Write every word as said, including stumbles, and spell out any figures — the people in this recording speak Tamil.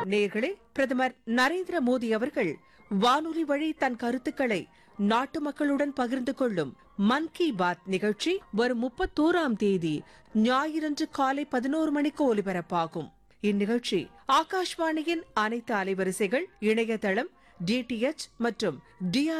நேயர்களே, பிரதமர் நரேந்திர மோடி அவர்கள் வானொலி வழி தன் கருத்துக்களை நாட்டு மக்களுடன் பகிர்ந்து கொள்ளும் மன் கி பாத் நிகழ்ச்சி வரும் முப்பத்தோராம் தேதி ஞாயிறன்று காலை பதினோரு மணிக்கு ஒலிபரப்பாகும். இந்நிகழ்ச்சி ஆகாஷ்வாணியின் அனைத்து அலைவரிசைகள், இணையதளம், டிடிஎச் மற்றும் டிஆர்